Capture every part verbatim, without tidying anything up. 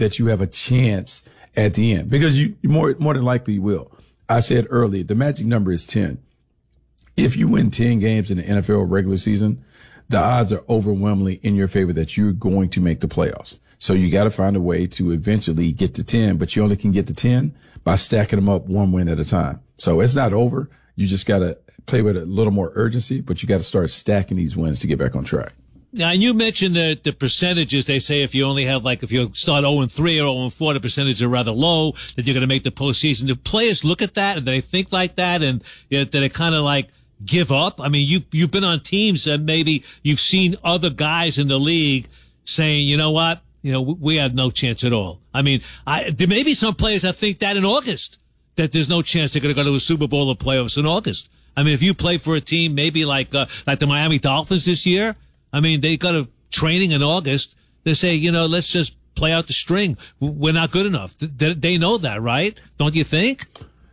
that you have a chance at the end, because you more more than likely will. I said earlier, the magic number is ten. If you win ten games in the N F L regular season, the odds are overwhelmingly in your favor that you're going to make the playoffs. So you got to find a way to eventually get to ten, but you only can get to ten by stacking them up one win at a time. So it's not over. You just got to play with a little more urgency, but you got to start stacking these wins to get back on track. Now, and you mentioned the, the percentages. They say if you only have, like, if you start oh and three or oh and four, the percentages are rather low, that you're going to make the postseason. Do players look at that and they think like that, and you know, that they kind of like give up? I mean, you, you've been on teams that maybe you've seen other guys in the league saying, you know what, you know, we have no chance at all. I mean, I, there may be some players that think that in August, that there's no chance they're going to go to a Super Bowl or playoffs in August. I mean, if you play for a team maybe like, uh, like the Miami Dolphins this year, I mean, they got a training in August. They say, you know, let's just play out the string. We're not good enough. They know that, right? Don't you think?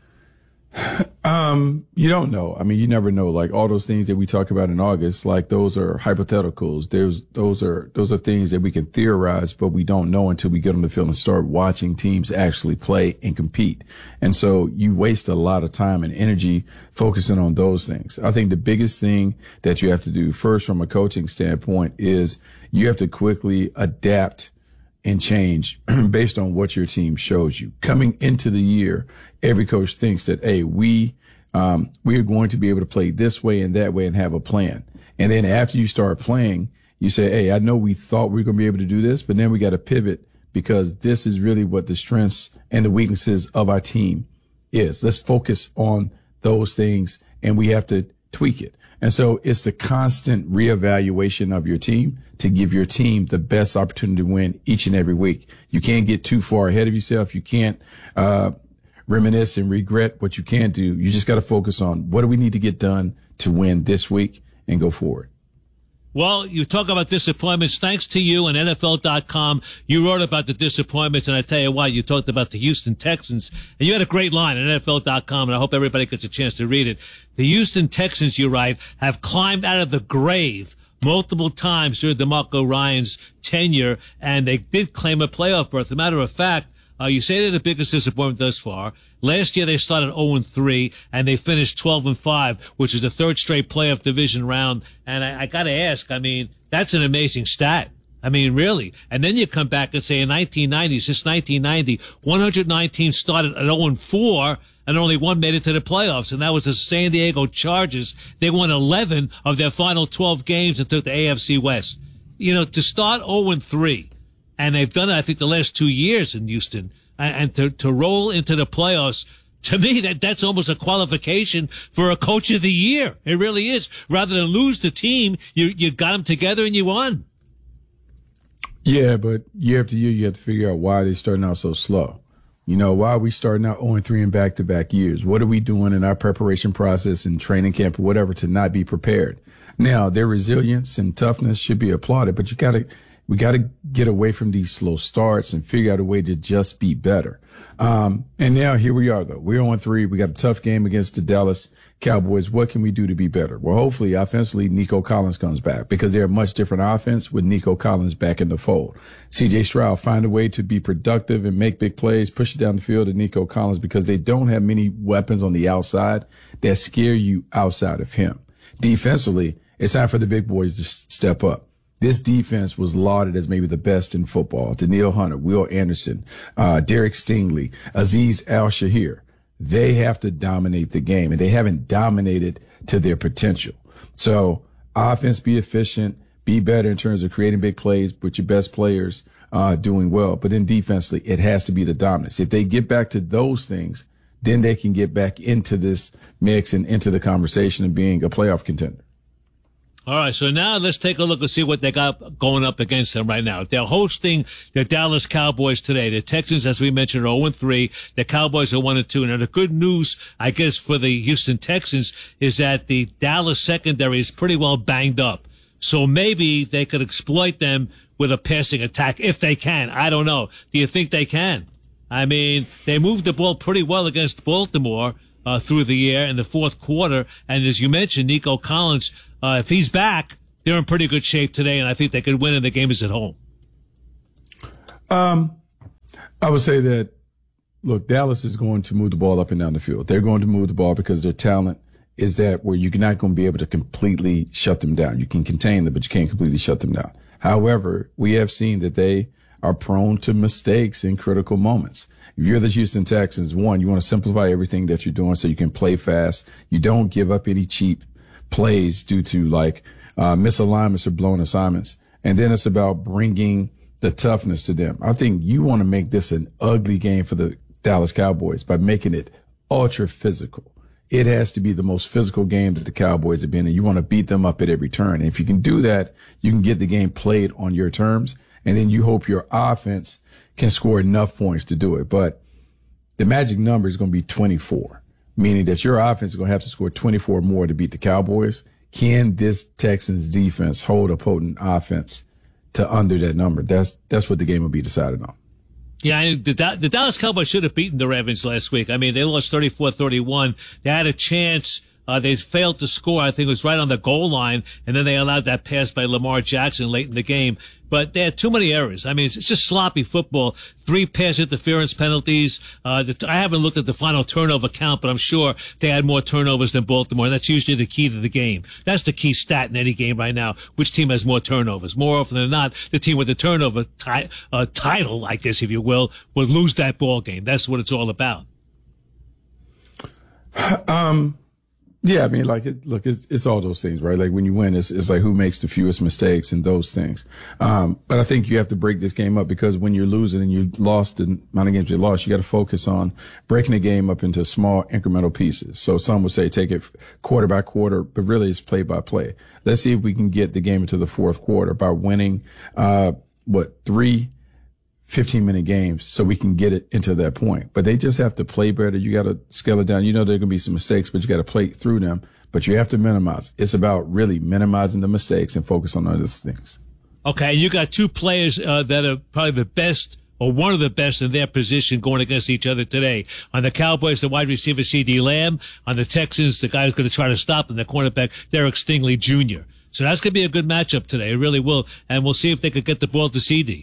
Um, you don't know. I mean, you never know. Like all those things that we talk about in August, like those are hypotheticals. There's, those are, those are things that we can theorize, but we don't know until we get on the field and start watching teams actually play and compete. And so you waste a lot of time and energy focusing on those things. I think the biggest thing that you have to do first from a coaching standpoint is you have to quickly adapt and change based on what your team shows you. Coming into the year, every coach thinks that, hey, we, um, we are going to be able to play this way and that way and have a plan. And then after you start playing, you say, hey, I know we thought we were going to be able to do this, but then we got to pivot because this is really what the strengths and the weaknesses of our team is. Let's focus on those things and we have to tweak it. And so it's the constant reevaluation of your team to give your team the best opportunity to win each and every week. You can't get too far ahead of yourself. You can't, uh, reminisce and regret what you can't do. You just got to focus on what do we need to get done to win this week and go forward. Well, you talk about disappointments. Thanks to you and N F L dot com, you wrote about the disappointments, and I tell you what, you talked about the Houston Texans, and you had a great line at N F L dot com, and I hope everybody gets a chance to read it. The Houston Texans, you write, have climbed out of the grave multiple times during DeMarco Ryan's tenure, and they did claim a playoff berth. As a matter of fact, Uh, you say they're the biggest disappointment thus far. Last year they started oh and three and they finished twelve and five, which is the third straight playoff division round. And I, I gotta ask, I mean, that's an amazing stat. I mean, really. And then you come back and say in nineteen ninety, since nineteen ninety, one hundred nine teams started at oh and four and only one made it to the playoffs. And that was the San Diego Chargers. They won eleven of their final twelve games and took the A F C West. You know, to start oh and three. And they've done it, I think, the last two years in Houston. And, and to, to roll into the playoffs, to me, that, that's almost a qualification for a coach of the year. It really is. Rather than lose the team, you, you got them together and you won. Yeah, but year after year, you have to figure out why they're starting out so slow. You know, why are we starting out oh and three in back-to-back years? What are we doing in our preparation process and training camp or whatever to not be prepared? Now, their resilience and toughness should be applauded, but you got to We got to get away from these slow starts and figure out a way to just be better. Um, and now here we are, though. We're on three. We got a tough game against the Dallas Cowboys. What can we do to be better? Well, hopefully, offensively, Nico Collins comes back because they're a much different offense with Nico Collins back in the fold. C J Stroud find a way to be productive and make big plays, push it down the field to Nico Collins because they don't have many weapons on the outside that scare you outside of him. Defensively, it's time for the big boys to step up. This defense was lauded as maybe the best in football. Danielle Hunter, Will Anderson, uh, Derek Stingley, Azeez Al-Shaair. They have to dominate the game, and they haven't dominated to their potential. So offense, be efficient, be better in terms of creating big plays with your best players uh, doing well. But then defensively, it has to be the dominance. If they get back to those things, then they can get back into this mix and into the conversation of being a playoff contender. All right, so now let's take a look and see what they got going up against them right now. They're hosting the Dallas Cowboys today. The Texans, as we mentioned, are oh and three. The Cowboys are one and two. Now, the good news, I guess, for the Houston Texans is that the Dallas secondary is pretty well banged up. So maybe they could exploit them with a passing attack if they can. I don't know. Do you think they can? I mean, they moved the ball pretty well against Baltimore uh, through the year in the fourth quarter. And as you mentioned, Nico Collins, Uh, if he's back, they're in pretty good shape today, and I think they could win, and the game is at home. Um, I would say that, look, Dallas is going to move the ball up and down the field. They're going to move the ball because their talent is that where you're not going to be able to completely shut them down. You can contain them, but you can't completely shut them down. However, we have seen that they are prone to mistakes in critical moments. If you're the Houston Texans, one, you want to simplify everything that you're doing so you can play fast. You don't give up any cheap plays due to like uh, misalignments or blown assignments. And then it's about bringing the toughness to them. I think you want to make this an ugly game for the Dallas Cowboys by making it ultra physical. It has to be the most physical game that the Cowboys have been in. You want to beat them up at every turn. And if you can do that, you can get the game played on your terms. And then you hope your offense can score enough points to do it. But the magic number is going to be twenty-four, meaning that your offense is going to have to score twenty-four more to beat the Cowboys. Can this Texans defense hold a potent offense to under that number? That's, that's what the game will be decided on. Yeah, the, the Dallas Cowboys should have beaten the Ravens last week. I mean, they lost thirty-four thirty-one. They had a chance. Uh, they failed to score. I think it was right on the goal line, and then they allowed that pass by Lamar Jackson late in the game. But they had too many errors. I mean, it's, it's just sloppy football. Three pass interference penalties. Uh, the, I haven't looked at the final turnover count, but I'm sure they had more turnovers than Baltimore. That's usually the key to the game. That's the key stat in any game right now. Which team has more turnovers? More often than not, the team with the turnover ti- uh, title, I guess, if you will, will lose that ball game. That's what it's all about. Um. Yeah, I mean, like, it, look, it's, it's all those things, right? Like, when you win, it's, it's like who makes the fewest mistakes and those things. Um, but I think you have to break this game up because when you're losing and you lost the amount of games you lost, you got to focus on breaking the game up into small incremental pieces. So some would say take it quarter by quarter, but really it's play by play. Let's see if we can get the game into the fourth quarter by winning, uh, what, three fifteen minute games so we can get it into that point. But they just have to play better. You got to scale it down. You know, there are going to be some mistakes, but you got to play through them, but you have to minimize. It's about really minimizing the mistakes and focus on other things. Okay. You got two players, uh, that are probably the best or one of the best in their position going against each other today. On the Cowboys, the wide receiver CeeDee Lamb. On the Texans, the guy who's going to try to stop them, the cornerback Derek Stingley Junior So that's going to be a good matchup today. It really will. And we'll see if they could get the ball to CeeDee.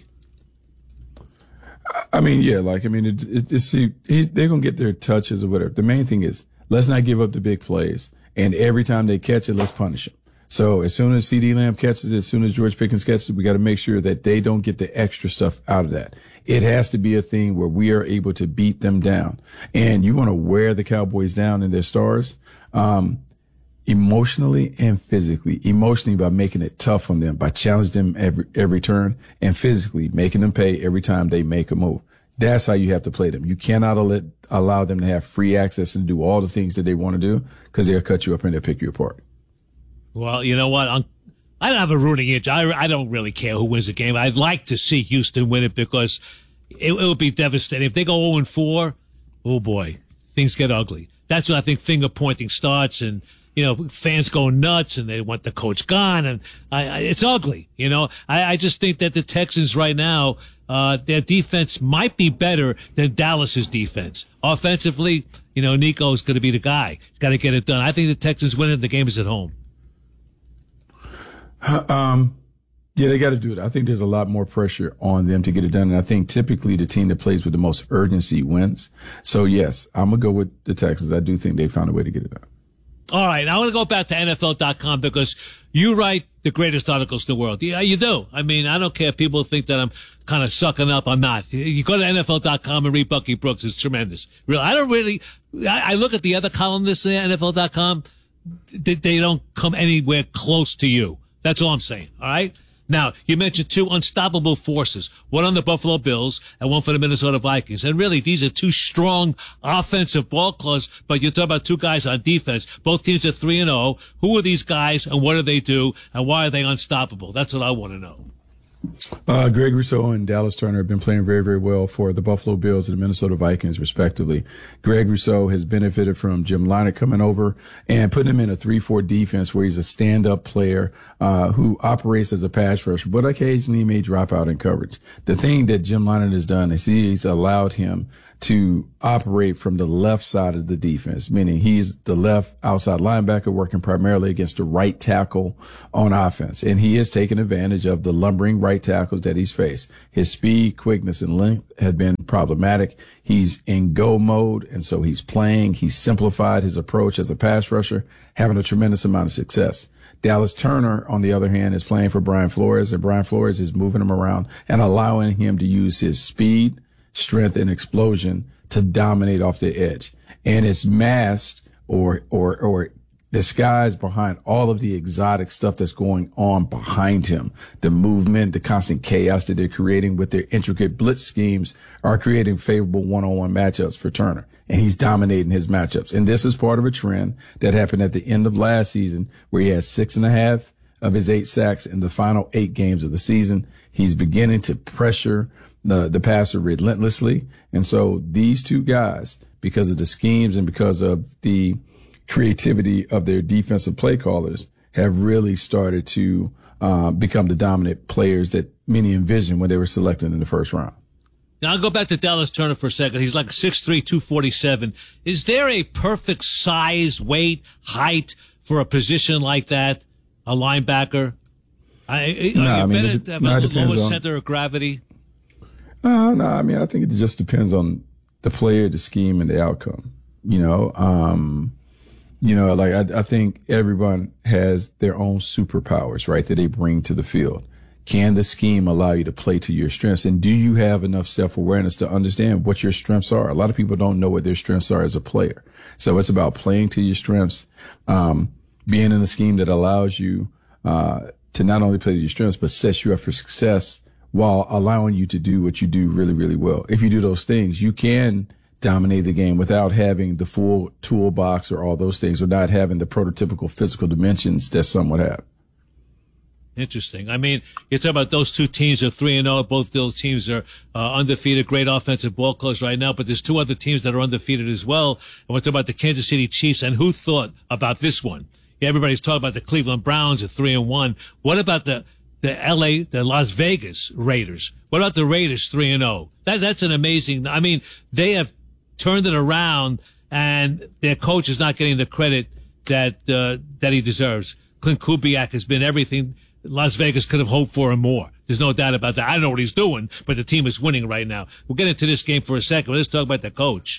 I mean, yeah, like, I mean, it, it, it's, he, they're going to get their touches or whatever. The main thing is let's not give up the big plays. And every time they catch it, let's punish them. So as soon as CeeDee Lamb catches it, as soon as George Pickens catches it, we got to make sure that they don't get the extra stuff out of that. It has to be a thing where we are able to beat them down. And you want to wear the Cowboys down in their stars. Um, emotionally and physically. Emotionally by making it tough on them, by challenging them every every turn, and physically making them pay every time they make a move. That's how you have to play them. You cannot let, allow them to have free access and do all the things that they want to do because they'll cut you up and they'll pick you apart. Well, you know what? I'm, I don't have a rooting interest. I, I don't really care who wins the game. I'd like to see Houston win it because it, it would be devastating. If they go oh and four, oh boy, things get ugly. That's when I think finger pointing starts and, you know, fans go nuts and they want the coach gone, and I, I, it's ugly. You know, I, I just think that the Texans right now, uh, their defense might be better than Dallas's defense. Offensively, you know, Nico's going to be the guy. He's got to get it done. I think the Texans win it. The game is at home. Um, yeah, they got to do it. I think there's a lot more pressure on them to get it done. And I think typically the team that plays with the most urgency wins. So yes, I'm going to go with the Texans. I do think they found a way to get it done. All right, I want to go back to N F L dot com because you write the greatest articles in the world. Yeah, you do. I mean, I don't care if people think that I'm kind of sucking up. I'm not. You go to N F L dot com and read Bucky Brooks. It's tremendous. Really, I don't really, I, I look at the other columnists at N F L dot com. They, they don't come anywhere close to you. That's all I'm saying. All right? Now, you mentioned two unstoppable forces, one on the Buffalo Bills and one for the Minnesota Vikings. And really, these are two strong offensive ball clubs, but you're talking about two guys on defense. Both teams are three and oh. Who are these guys and what do they do and why are they unstoppable? That's what I want to know. Uh, Greg Rousseau and Dallas Turner have been playing very, very well for the Buffalo Bills and the Minnesota Vikings, respectively. Greg Rousseau has benefited from Jim Leinart coming over and putting him in a three four defense where he's a stand-up player uh, who operates as a pass rusher, but occasionally may drop out in coverage. The thing that Jim Leinart has done is he's allowed him to operate from the left side of the defense, meaning he's the left outside linebacker working primarily against the right tackle on offense. And he is taking advantage of the lumbering right tackles that he's faced. His speed, quickness, and length had been problematic. He's in go mode, and so he's playing. He's simplified his approach as a pass rusher, having a tremendous amount of success. Dallas Turner, on the other hand, is playing for Brian Flores, and Brian Flores is moving him around and allowing him to use his speed, strength, and explosion to dominate off the edge. And it's masked or, or, or disguised behind all of the exotic stuff that's going on behind him. The movement, the constant chaos that they're creating with their intricate blitz schemes are creating favorable one-on-one matchups for Turner. And he's dominating his matchups. And this is part of a trend that happened at the end of last season where he had six and a half of his eight sacks in the final eight games of the season. He's beginning to pressure the, the passer relentlessly. And so these two guys, because of the schemes and because of the creativity of their defensive play callers, have really started to uh, become the dominant players that many envisioned when they were selected in the first round. Now, I'll go back to Dallas Turner for a second. He's like six three, two forty-seven. Is there a perfect size, weight, height for a position like that, a linebacker? I, no, are you I mean, better it, to have no, a it lower on, center of gravity? No, no, I mean, I think it just depends on the player, the scheme, and the outcome. You know, um, you know, like I, I think everyone has their own superpowers, right, that they bring to the field. Can the scheme allow you to play to your strengths? And do you have enough self-awareness to understand what your strengths are? A lot of people don't know what their strengths are as a player. So it's about playing to your strengths, um, being in a scheme that allows you uh, to not only play to your strengths, but sets you up for success while allowing you to do what you do really, really well. If you do those things, you can dominate the game without having the full toolbox or all those things, or not having the prototypical physical dimensions that some would have. Interesting. I mean, you talk about those two teams are three and zero. Both those teams are uh, undefeated, great offensive ball clubs right now. But there's two other teams that are undefeated as well. And we're talking about the Kansas City Chiefs. And who thought about this one? Yeah, everybody's talking about the Cleveland Browns at three and one. What about the the L A, the Las Vegas Raiders? What about the Raiders three and zero? That that's an amazing. I mean, they have turned it around, and their coach is not getting the credit that uh, that he deserves. Clint Kubiak has been everything Las Vegas could have hoped for and more. There's no doubt about that. I don't know what he's doing, but the team is winning right now. We'll get into this game for a second. Let's talk about the coach.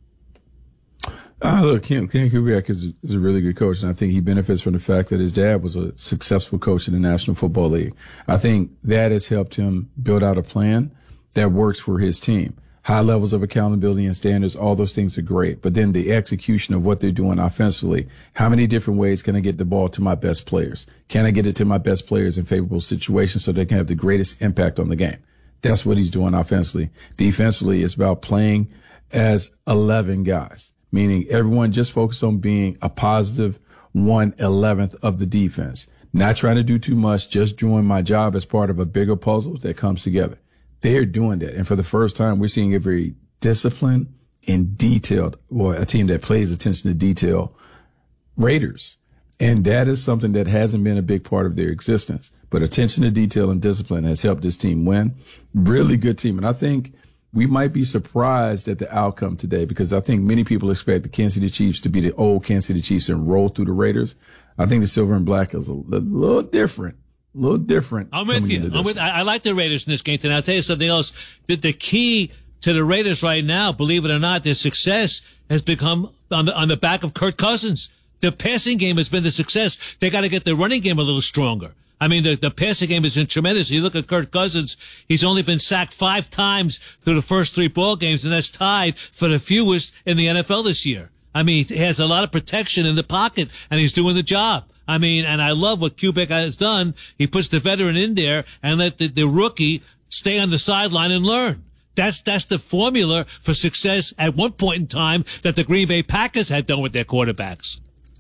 Uh, look, Ken, Ken Kubiak is, is a really good coach, and I think he benefits from the fact that his dad was a successful coach in the National Football League. I think that has helped him build out a plan that works for his team. High levels of accountability and standards, all those things are great. But then the execution of what they're doing offensively, how many different ways can I get the ball to my best players? Can I get it to my best players in favorable situations so they can have the greatest impact on the game? That's what he's doing offensively. Defensively, it's about playing as eleven guys, meaning everyone just focused on being a positive one eleventh of the defense. Not trying to do too much, just doing my job as part of a bigger puzzle that comes together. They're doing that. And for the first time, we're seeing a very disciplined and detailed, or a team that plays attention to detail, Raiders. And that is something that hasn't been a big part of their existence. But attention to detail and discipline has helped this team win. Really good team. And I think we might be surprised at the outcome today, because I think many people expect the Kansas City Chiefs to be the old Kansas City Chiefs and roll through the Raiders. I think the silver and black is a little different. A little different. I'm with you. I'm with, I, I like the Raiders in this game tonight. I'll tell you something else. The, the key to the Raiders right now, believe it or not, their success has become on the on the back of Kirk Cousins. The passing game has been the success. They got to get their running game a little stronger. I mean, the, the passing game has been tremendous. You look at Kirk Cousins, he's only been sacked five times through the first three ball games, and that's tied for the fewest in the N F L this year. I mean, he has a lot of protection in the pocket, and he's doing the job. I mean, and I love what Kubiak has done. He puts the veteran in there and let the, the rookie stay on the sideline and learn. That's, that's the formula for success at one point in time that the Green Bay Packers had done with their quarterbacks.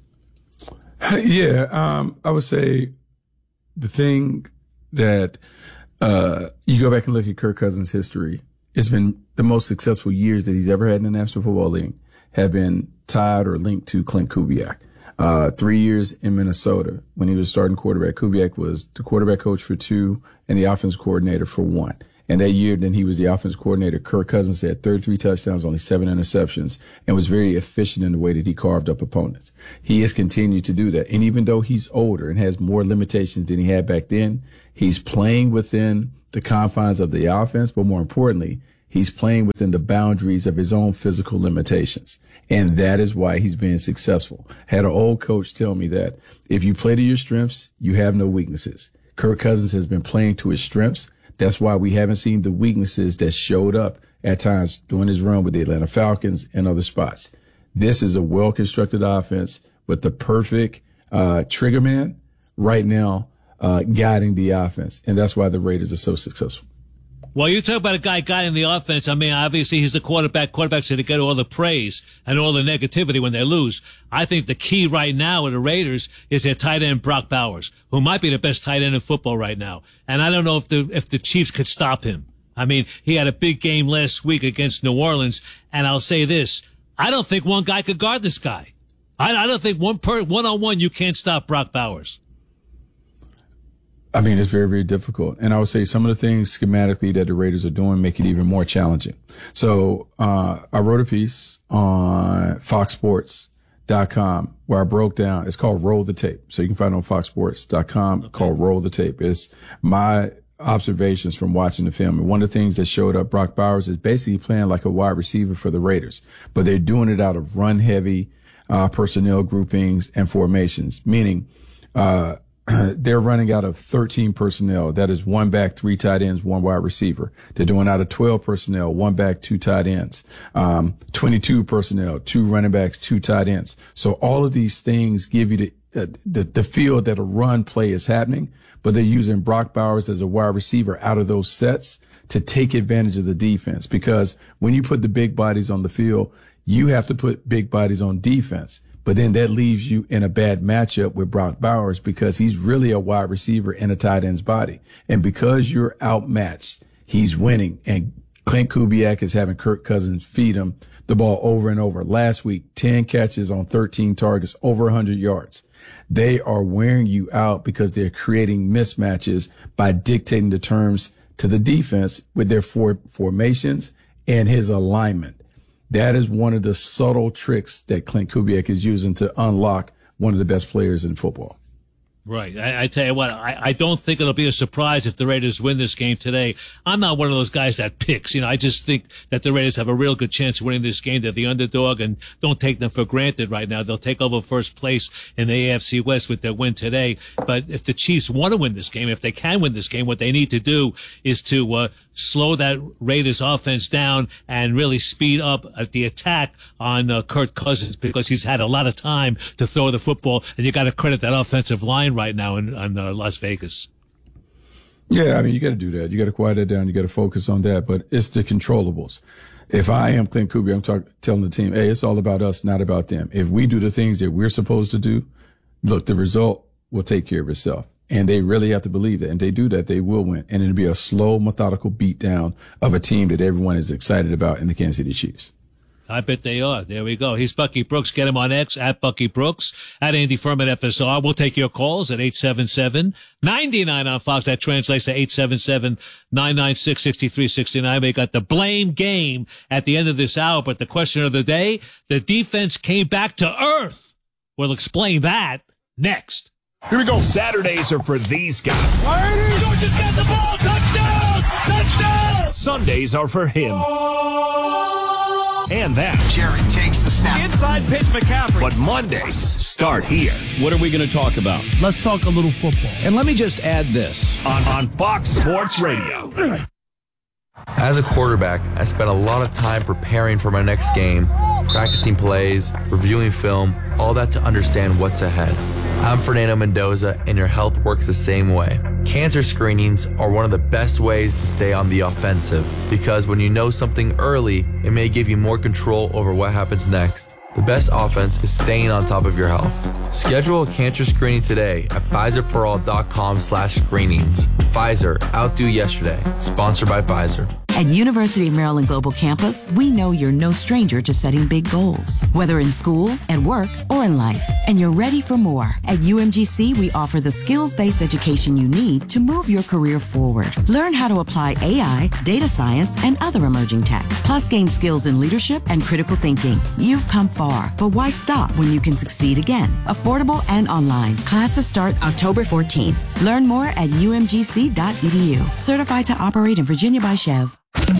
Yeah. Um, I would say the thing that, uh, you go back and look at Kirk Cousins' history, it's been the most successful years that he's ever had in the National Football League have been tied or linked to Clint Kubiak. Uh, three years in Minnesota when he was starting quarterback. Kubiak was the quarterback coach for two and the offensive coordinator for one. And that year, then he was the offense coordinator. Kirk Cousins had thirty-three touchdowns, only seven interceptions, and was very efficient in the way that he carved up opponents. He has continued to do that. And even though he's older and has more limitations than he had back then, he's playing within the confines of the offense, but more importantly, he's playing within the boundaries of his own physical limitations. And that is why he's been successful. Had an old coach tell me that if you play to your strengths, you have no weaknesses. Kirk Cousins has been playing to his strengths. That's why we haven't seen the weaknesses that showed up at times during his run with the Atlanta Falcons and other spots. This is a well-constructed offense with the perfect uh, trigger man right now uh, guiding the offense. And that's why the Raiders are so successful. Well, you talk about a guy guiding the offense. I mean, obviously he's the quarterback. Quarterbacks are to get all the praise and all the negativity when they lose. I think the key right now with the Raiders is their tight end, Brock Bowers, who might be the best tight end in football right now. And I don't know if the, if the Chiefs could stop him. I mean, he had a big game last week against New Orleans. And I'll say this. I don't think one guy could guard this guy. I, I don't think one per, one on one, you can't stop Brock Bowers. I mean, it's very, very difficult. And I would say some of the things schematically that the Raiders are doing make it even more challenging. So, uh, I wrote a piece on fox sports dot com where I broke down, it's called Roll the Tape. So you can find it on fox sports dot com, okay, called Roll the Tape. It's my observations from watching the film. And one of the things that showed up, Brock Bowers is basically playing like a wide receiver for the Raiders, but they're doing it out of run heavy, uh, personnel groupings and formations, meaning, uh, they're running out of thirteen personnel. That is one back, three tight ends, one wide receiver. They're doing out of twelve personnel, one back, two tight ends. Um, twenty-two personnel, two running backs, two tight ends. So all of these things give you the, uh, the, the feel that a run play is happening, but they're using Brock Bowers as a wide receiver out of those sets to take advantage of the defense. Because when you put the big bodies on the field, you have to put big bodies on defense. But then that leaves you in a bad matchup with Brock Bowers because he's really a wide receiver in a tight end's body. And because you're outmatched, he's winning. And Clint Kubiak is having Kirk Cousins feed him the ball over and over. Last week, ten catches on thirteen targets, over one hundred yards. They are wearing you out because they're creating mismatches by dictating the terms to the defense with their for- formations and his alignment. That is one of the subtle tricks that Clint Kubiak is using to unlock one of the best players in football. Right. I, I tell you what, I, I don't think it'll be a surprise if the Raiders win this game today. I'm not one of those guys that picks. You know, I just think that the Raiders have a real good chance of winning this game. They're the underdog, and don't take them for granted right now. They'll take over first place in the A F C West with their win today. But if the Chiefs want to win this game, if they can win this game, what they need to do is to uh, slow that Raiders offense down and really speed up uh, the attack on uh, Kirk Cousins, because he's had a lot of time to throw the football, and you got to credit that offensive line right now in, in uh, Las Vegas. Yeah, I mean, you got to do that. You got to quiet it down. You got to focus on that. But it's the controllables. If I am Clint Kubiak, I'm talk, telling the team, hey, it's all about us, not about them. If we do the things that we're supposed to do, look, the result will take care of itself. And they really have to believe that. And they do that, they will win. And it'll be a slow, methodical beatdown of a team that everyone is excited about in the Kansas City Chiefs. I bet they are. There we go. He's Bucky Brooks. Get him on X, at Bucky Brooks, at Andy Furman F S R. We'll take your calls at eight seven seven, nine nine on Fox. That translates to eight seven seven, nine nine six, six three six nine. We got the blame game at the end of this hour, but the question of the day, the defense came back to earth. We'll explain that next. Here we go. Saturdays are for these guys. Georgia's got the ball. Touchdown! Touchdown! Sundays are for him. And that. Jerry takes the snap. Inside pitch McCaffrey. But Mondays start here. What are we going to talk about? Let's talk a little football. And let me just add this. On, on Fox Sports Radio. As a quarterback, I spent a lot of time preparing for my next game, practicing plays, reviewing film, all that to understand what's ahead. I'm Fernando Mendoza, and your health works the same way. Cancer screenings are one of the best ways to stay on the offensive, because when you know something early, it may give you more control over what happens next. The best offense is staying on top of your health. Schedule a cancer screening today at Pfizer for all dot com slash screenings. Pfizer, outdo yesterday. Sponsored by Pfizer. At University of Maryland Global Campus, we know you're no stranger to setting big goals, whether in school, at work, or in life. And you're ready for more. At U M G C, we offer the skills-based education you need to move your career forward. Learn how to apply A I, data science, and other emerging tech. Plus, gain skills in leadership and critical thinking. You've come far, but why stop when you can succeed again? Affordable and online. Classes start October fourteenth. Learn more at U M G C dot E D U. Certified to operate in Virginia by Chev.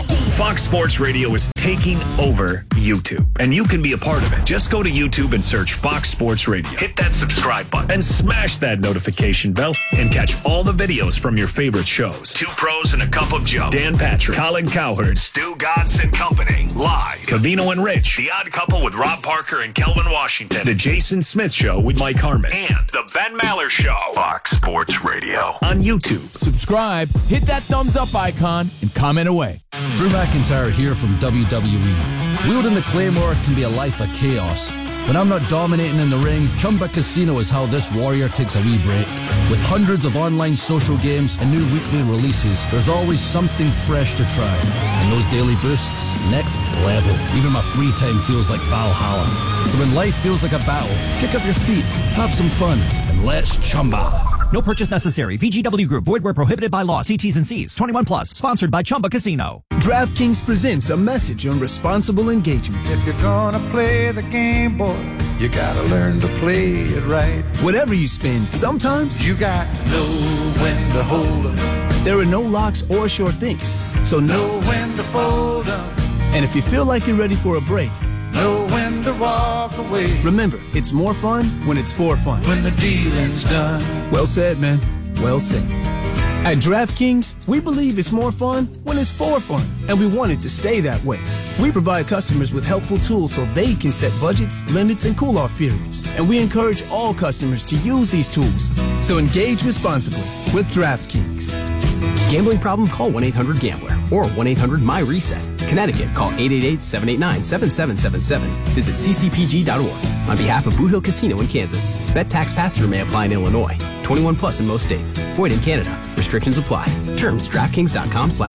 Fox Sports Radio is taking over YouTube, and you can be a part of it. Just go to YouTube and search Fox Sports Radio. Hit that subscribe button and smash that notification bell and catch all the videos from your favorite shows. Two Pros and a Cup of Joe. Dan Patrick, Colin Cowherd, Stu Godson Company. Live. Covino and Rich. The Odd Couple with Rob Parker and Kelvin Washington. The Jason Smith Show with Mike Harmon. And The Ben Maller Show. Fox Sports Radio on YouTube. Subscribe, hit that thumbs up icon, and comment away. Drew McIntyre here from W W E. Wielding the Claymore can be a life of chaos. When I'm not dominating in the ring, Chumba Casino is how this warrior takes a wee break. With hundreds of online social games and new weekly releases, there's always something fresh to try. And those daily boosts, next level. Even my free time feels like Valhalla. So when life feels like a battle, kick up your feet, have some fun, and let's Chumba. No purchase necessary. V G W Group. Void where prohibited by law. See T's and C's. twenty-one plus. Sponsored by Chumba Casino. DraftKings presents a message on responsible engagement. If you're gonna play the game, boy, you gotta learn to play it right. Whatever you spend, sometimes you got to know when to hold 'em. There are no locks or sure things, so know when to fold 'em. And if you feel like you're ready for a break, know when to walk away. Remember, it's more fun when it's for fun. When the dealing's done. Well said, man. Well said. At DraftKings, we believe it's more fun when it's for fun, and we want it to stay that way. We provide customers with helpful tools so they can set budgets, limits, and cool-off periods. And we encourage all customers to use these tools. So engage responsibly with DraftKings. Gambling problem? Call one eight hundred gambler or one eight hundred my reset. Connecticut, call eight eight eight, seven eight nine, seven seven seven seven. Visit c c p g dot org. On behalf of Boot Hill Casino in Kansas, bet tax pass-through may apply in Illinois. twenty-one plus in most states. Void in Canada. Restrictions apply. Terms DraftKings dot com slash.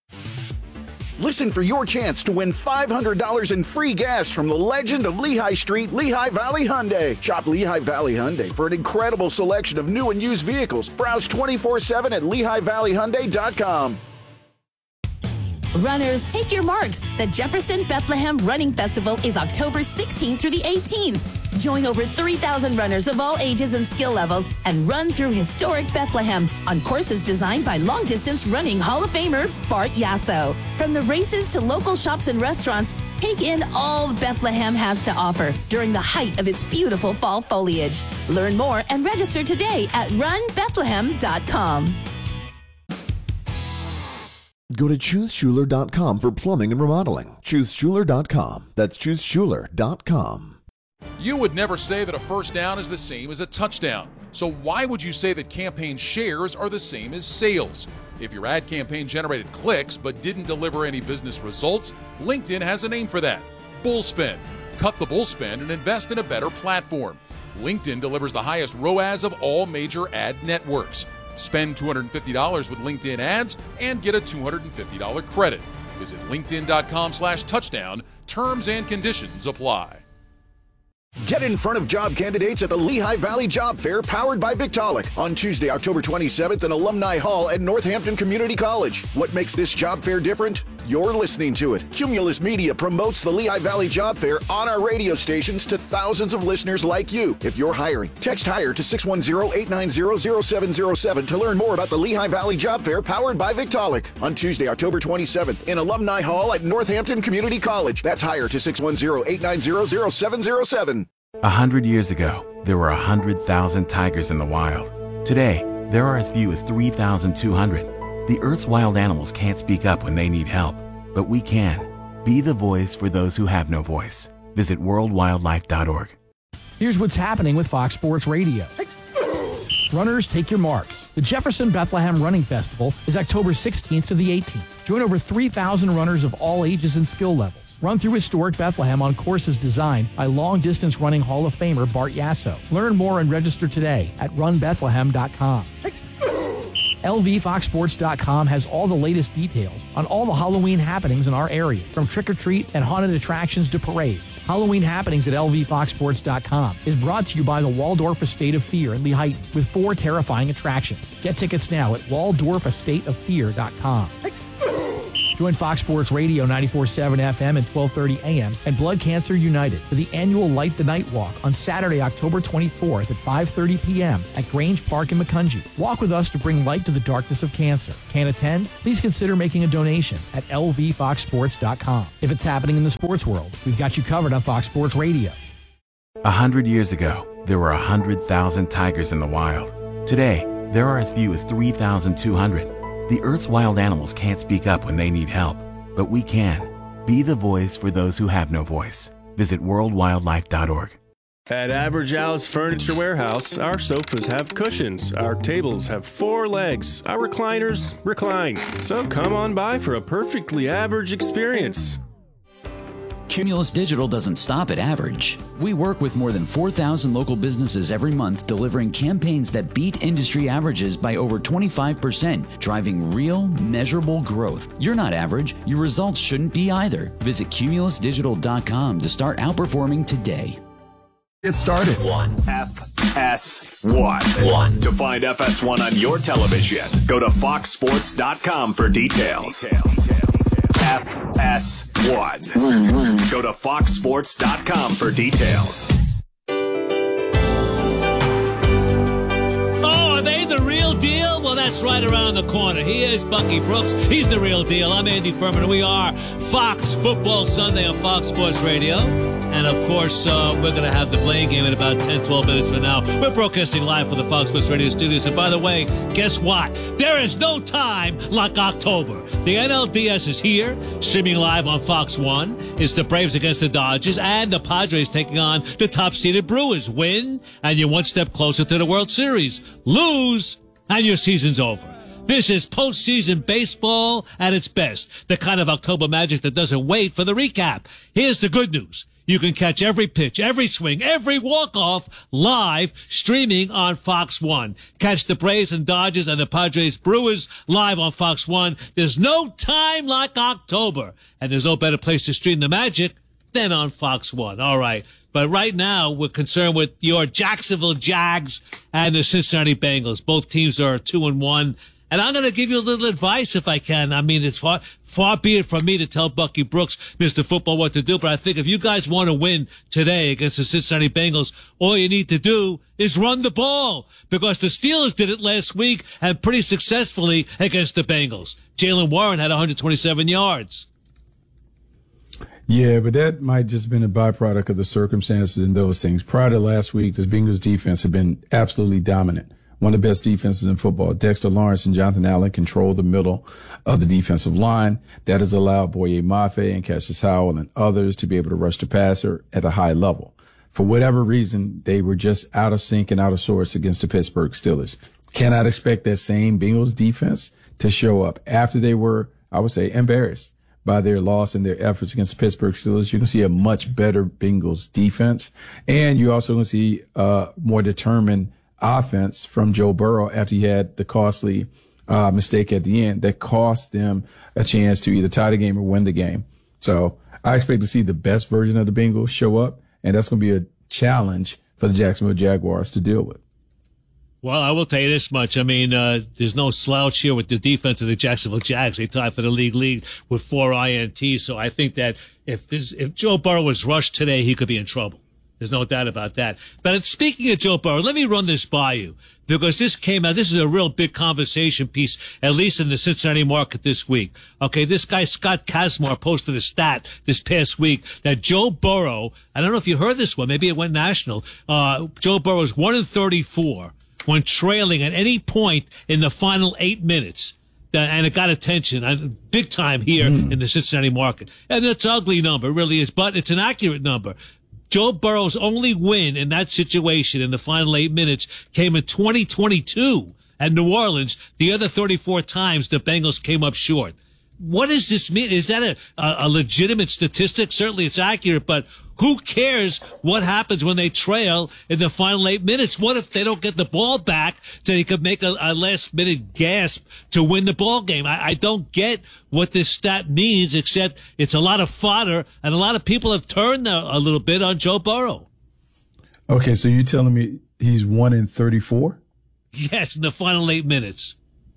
Listen for your chance to win five hundred dollars in free gas from the legend of Lehigh Street, Lehigh Valley Hyundai. Shop Lehigh Valley Hyundai for an incredible selection of new and used vehicles. Browse twenty-four seven at lehigh valley hyundai dot com. Runners, take your marks. The Jefferson Bethlehem Running Festival is October sixteenth through the eighteenth. Join over three thousand runners of all ages and skill levels and run through historic Bethlehem on courses designed by long-distance running Hall of Famer Bart Yasso. From the races to local shops and restaurants, take in all Bethlehem has to offer during the height of its beautiful fall foliage. Learn more and register today at run bethlehem dot com. Go to choose schuler dot com for plumbing and remodeling. choose schuler dot com. That's choose schuler dot com. You would never say that a first down is the same as a touchdown. So why would you say that campaign shares are the same as sales? If your ad campaign generated clicks but didn't deliver any business results, LinkedIn has a name for that. Bullspend. Cut the bullspend and invest in a better platform. LinkedIn delivers the highest R O A S of all major ad networks. Spend two hundred fifty dollars with LinkedIn ads and get a two hundred fifty dollars credit. Visit linkedin dot com slash touchdown. Terms and conditions apply. Get in front of job candidates at the Lehigh Valley Job Fair powered by Victaulic on Tuesday, October twenty-seventh in Alumni Hall at Northampton Community College. What makes this job fair different? You're listening to it. Cumulus Media promotes the Lehigh Valley Job Fair on our radio stations to thousands of listeners like you. If you're hiring, text HIRE to six one zero, eight nine zero, zero seven zero seven to learn more about the Lehigh Valley Job Fair powered by Victaulic on Tuesday, October twenty-seventh in Alumni Hall at Northampton Community College. That's HIRE to six one zero, eight nine zero, zero seven zero seven. A hundred years ago, there were a hundred thousand tigers in the wild. Today, there are as few as three thousand two hundred. The Earth's wild animals can't speak up when they need help, but we can. Be the voice for those who have no voice. Visit world wildlife dot org. Here's what's happening with Fox Sports Radio. Runners, take your marks. The Jefferson Bethlehem Running Festival is October sixteenth to the eighteenth. Join over three thousand runners of all ages and skill levels. Run through historic Bethlehem on courses designed by long-distance running Hall of Famer Bart Yasso. Learn more and register today at run bethlehem dot com. L V Fox Sports dot com has all the latest details on all the Halloween happenings in our area, from trick-or-treat and haunted attractions to parades. Halloween happenings at L V Fox Sports dot com is brought to you by the Waldorf Estate of Fear in Lehighton with four terrifying attractions. Get tickets now at waldorf estate of fear dot com. Join Fox Sports Radio ninety-four point seven F M and twelve thirty A M and Blood Cancer United for the annual Light the Night Walk on Saturday, October twenty-fourth at five thirty P M at Grange Park in Macungie. Walk with us to bring light to the darkness of cancer. Can't attend? Please consider making a donation at L V Fox Sports dot com. If it's happening in the sports world, we've got you covered on Fox Sports Radio. A hundred years ago, there were a hundred thousand tigers in the wild. Today, there are as few as three thousand two hundred. The Earth's wild animals can't speak up when they need help, but we can. Be the voice for those who have no voice. Visit world wildlife dot org. At Average Al's Furniture Warehouse, our sofas have cushions, our tables have four legs, our recliners recline. So come on by for a perfectly average experience. Cumulus Digital doesn't stop at average. We work with more than four thousand local businesses every month, delivering campaigns that beat industry averages by over twenty-five percent, driving real, measurable growth. You're not average. Your results shouldn't be either. Visit cumulus digital dot com to start outperforming today. Get started. One. F S one. One. To find F S one on your television, go to fox sports dot com for details. F S one. One, one. Go to fox sports dot com for details. Oh, are they the real deal? Well, that's right around the corner. He is Bucky Brooks. He's the real deal. I'm Andy Furman, and we are Fox Football Sunday on Fox Sports Radio. And, of course, uh, we're going to have the playing game in about ten, twelve minutes from now. We're broadcasting live from the Fox Sports Radio studios. And, by the way, guess what? There is no time like October. The N L D S is here, streaming live on Fox one. It's the Braves against the Dodgers and the Padres taking on the top-seeded Brewers. Win, and you're one step closer to the World Series. Lose, and your season's over. This is postseason baseball at its best, the kind of October magic that doesn't wait for the recap. Here's the good news. You can catch every pitch, every swing, every walk-off live streaming on Fox one. Catch the Braves and Dodgers and the Padres Brewers live on Fox one. There's no time like October, and there's no better place to stream the magic than on Fox one. All right. But right now, we're concerned with your Jacksonville Jags and the Cincinnati Bengals. Both teams are two and one. And I'm going to give you a little advice if I can. I mean, it's far, far be it from me to tell Bucky Brooks, Mister Football, what to do. But I think if you guys want to win today against the Cincinnati Bengals, all you need to do is run the ball. Because the Steelers did it last week and pretty successfully against the Bengals. Jaylen Warren had one hundred twenty-seven yards. Yeah, but that might just been a byproduct of the circumstances and those things. Prior to last week, this Bengals defense had been absolutely dominant. One of the best defenses in football. Dexter Lawrence and Jonathan Allen control the middle of the defensive line. That has allowed Boye Mafe and Cassius Howell and others to be able to rush the passer at a high level. For whatever reason, they were just out of sync and out of sorts against the Pittsburgh Steelers. Cannot expect that same Bengals defense to show up after they were, I would say, embarrassed by their loss and their efforts against the Pittsburgh Steelers. You're going to see a much better Bengals defense. And you're also going to see a more determined offense from Joe Burrow after he had the costly uh, mistake at the end that cost them a chance to either tie the game or win the game. So I expect to see the best version of the Bengals show up, and that's going to be a challenge for the Jacksonville Jaguars to deal with. Well, I will tell you this much. I mean, uh, there's no slouch here with the defense of the Jacksonville Jags. They tied for the league lead with four I N Ts. So I think that if this, if Joe Burrow was rushed today, he could be in trouble. There's no doubt about that. But speaking of Joe Burrow, let me run this by you, because this came out, this is a real big conversation piece, at least in the Cincinnati market this week. Okay, this guy, Scott Kazmar, posted a stat this past week that Joe Burrow, I don't know if you heard this one, maybe it went national, uh, Joe Burrow's one in thirty-four when trailing at any point in the final eight minutes. And it got attention uh, big time here mm. in the Cincinnati market. And it's an ugly number, it really is, but it's an accurate number. Joe Burrow's only win in that situation in the final eight minutes came in twenty twenty-two at New Orleans. The other thirty-four times the Bengals came up short. what does this mean? Is that a, a, a legitimate statistic? Certainly it's accurate, but who cares what happens when they trail in the final eight minutes? What if they don't get the ball back so they could make a, a last-minute gasp to win the ball game? I, I don't get what this stat means, except it's a lot of fodder, and a lot of people have turned a, a little bit on Joe Burrow. Okay, so you're telling me he's one in thirty-four? Yes, in the final eight minutes.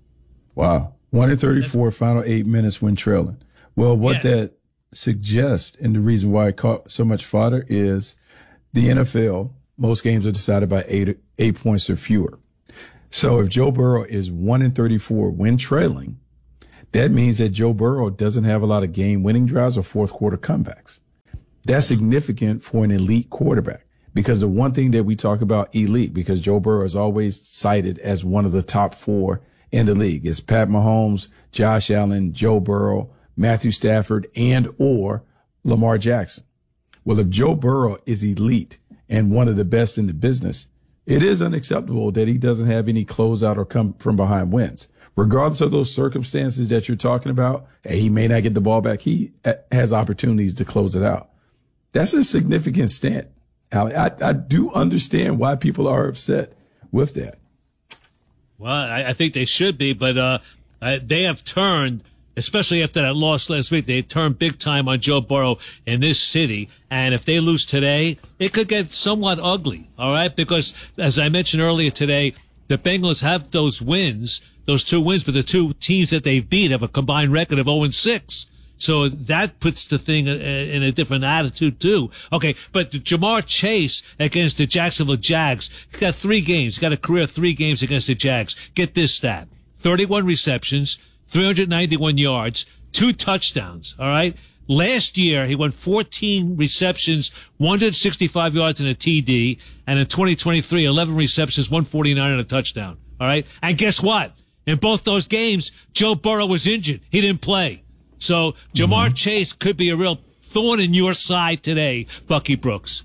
Wow. one in thirty-four, That's- final eight minutes when trailing. Well, what yes. that suggests, and the reason why it caught so much fodder, is the N F L, most games are decided by eight, eight points or fewer. So if Joe Burrow is one in thirty-four when trailing, that means that Joe Burrow doesn't have a lot of game-winning drives or fourth-quarter comebacks. That's significant for an elite quarterback. Because the one thing that we talk about elite, because Joe Burrow is always cited as one of the top four in the league, is Pat Mahomes, Josh Allen, Joe Burrow, Matthew Stafford, and or Lamar Jackson. Well, if Joe Burrow is elite and one of the best in the business, it is unacceptable that he doesn't have any closeout or come from behind wins. Regardless of those circumstances that you're talking about, he may not get the ball back. He has opportunities to close it out. That's a significant stat. I, I do understand why people are upset with that. Well, I, I think they should be, but uh, uh, they have turned, especially after that loss last week, they turned big time on Joe Burrow in this city. And if they lose today, it could get somewhat ugly, all right? Because, as I mentioned earlier today, the Bengals have those wins, those two wins, but the two teams that they beat have a combined record of oh and six. So that puts the thing in a different attitude too. Okay, but Jamar Chase against the Jacksonville Jags, he got three games. He got a career three games against the Jags. Get this stat. thirty-one receptions, three hundred ninety-one yards, two touchdowns, all right? Last year, he won fourteen receptions, one hundred sixty-five yards and a T D, and in twenty twenty-three, eleven receptions, one forty-nine and a touchdown, all right? And guess what? In both those games, Joe Burrow was injured. He didn't play. So Jamar mm-hmm. Chase could be a real thorn in your side today, Bucky Brooks.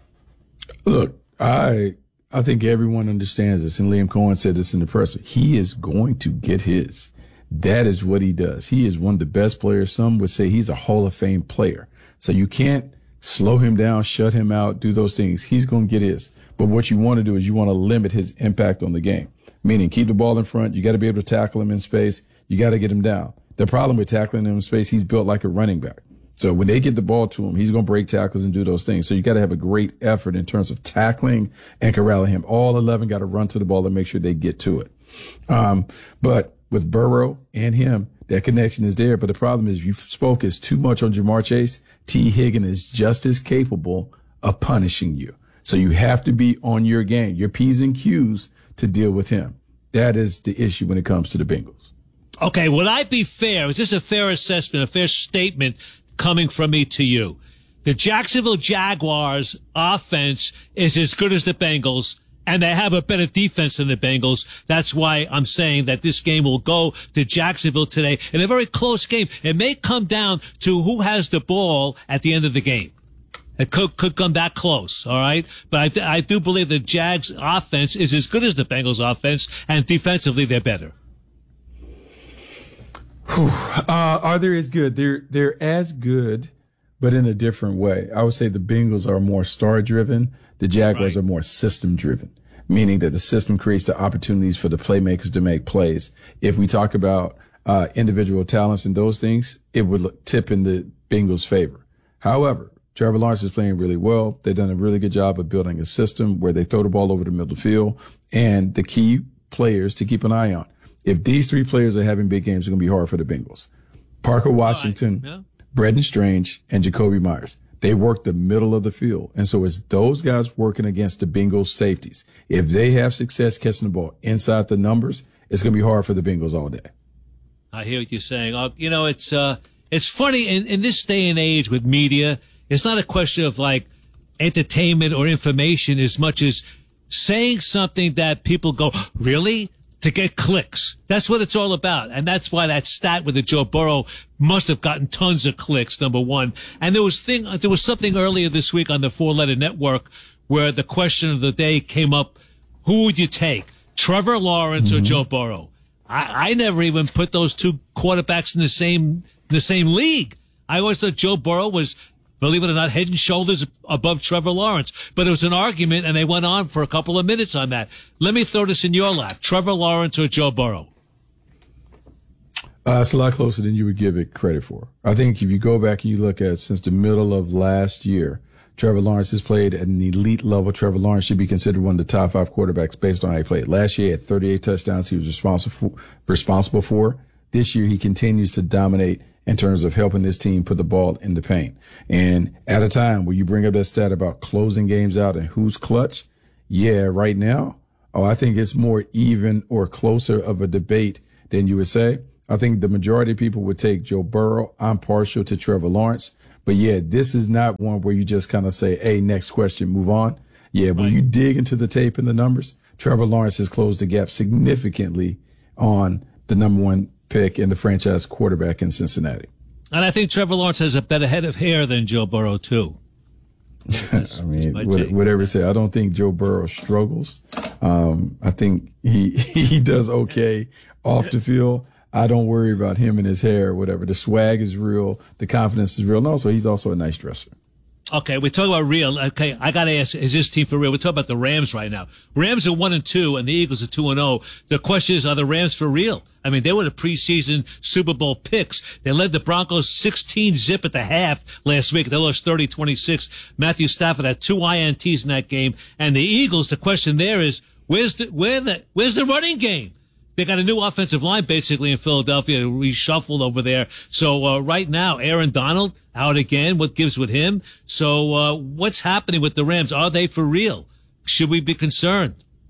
Look, I I think everyone understands this, and Liam Cohen said this in the presser. He is going to get his. That is what he does. He is one of the best players. Some would say he's a Hall of Fame player. So you can't slow him down, shut him out, do those things. He's going to get his. But what you want to do is you want to limit his impact on the game, meaning keep the ball in front. You got to be able to tackle him in space. You got to get him down. The problem with tackling him in space, he's built like a running back. So when they get the ball to him, he's going to break tackles and do those things. So you got to have a great effort in terms of tackling and corralling him. All eleven got to run to the ball and make sure they get to it. Um, but with Burrow and him, that connection is there. But the problem is, if you focus too much on Jamar Chase, T. Higgins is just as capable of punishing you. So you have to be on your game, your P's and Q's to deal with him. That is the issue when it comes to the Bengals. Okay, would I be fair? Is this a fair assessment, a fair statement coming from me to you? The Jacksonville Jaguars offense is as good as the Bengals, and they have a better defense than the Bengals. That's why I'm saying that this game will go to Jacksonville today in a very close game. It may come down to who has the ball at the end of the game. It could, could come that close, all right? But I, I do believe the Jags offense is as good as the Bengals offense, and defensively they're better. Uh, are they as good? They're they're as good, but in a different way. I would say the Bengals are more star-driven. The Jaguars right. are more system-driven, meaning that the system creates the opportunities for the playmakers to make plays. If we talk about uh, individual talents and those things, it would look, tip in the Bengals' favor. However, Trevor Lawrence is playing really well. They've done a really good job of building a system where they throw the ball over the middle of the field, and the key players to keep an eye on. If these three players are having big games, it's going to be hard for the Bengals. Parker Washington, right. yeah. Brendan Strange, and Jacoby Myers. They work the middle of the field. And so it's those guys working against the Bengals safeties. If they have success catching the ball inside the numbers, it's going to be hard for the Bengals all day. I hear what you're saying. Uh, you know, it's uh, it's funny in, in this day and age with media, it's not a question of like entertainment or information as much as saying something that people go, really? To get clicks. That's what it's all about. And that's why that stat with the Joe Burrow must have gotten tons of clicks, number one. And there was thing, there was something earlier this week on the Four Letter Network where the question of the day came up, who would you take, Trevor Lawrence mm-hmm. or Joe Burrow? I, I never even put those two quarterbacks in the same in the same league. I always thought Joe Burrow was, believe it or not, head and shoulders above Trevor Lawrence. But it was an argument, and they went on for a couple of minutes on that. Let me throw this in your lap. Trevor Lawrence or Joe Burrow? Uh, it's a lot closer than you would give it credit for. I think if you go back and you look at since the middle of last year, Trevor Lawrence has played at an elite level. Trevor Lawrence should be considered one of the top five quarterbacks based on how he played. Last year, he had thirty-eight touchdowns he was responsible for, responsible for. This year, he continues to dominate in terms of helping this team put the ball in the paint. And at a time where you bring up that stat about closing games out and who's clutch, yeah, right now, oh, I think it's more even or closer of a debate than you would say. I think the majority of people would take Joe Burrow. I'm partial to Trevor Lawrence. But, yeah, this is not one where you just kind of say, hey, next question, move on. Yeah, when you dig into the tape and the numbers, Trevor Lawrence has closed the gap significantly on the number one pick and the franchise quarterback in Cincinnati. And I think Trevor Lawrence has a better head of hair than Joe Burrow, too. I mean, what, whatever you say, I don't think Joe Burrow struggles. Um, I think he he does okay off the field. I don't worry about him and his hair or whatever. The swag is real. The confidence is real. And also, he's also a nice dresser. Okay, we talk about real. Okay, I got to ask, is this team for real? We're talking about the Rams right now. Rams are one and two, and the Eagles are two and oh. The question is, are the Rams for real? I mean, they were the preseason Super Bowl picks. They led the Broncos sixteen zip at the half last week. They lost thirty twenty-six. Matthew Stafford had two I N Ts in that game. And the Eagles, the question there is, where's the, where the, where's the running game? They got a new offensive line basically in Philadelphia, reshuffled over there. So uh, right now, Aaron Donald out again. What gives with him? So uh, what's happening with the Rams? Are they for real? Should we be concerned?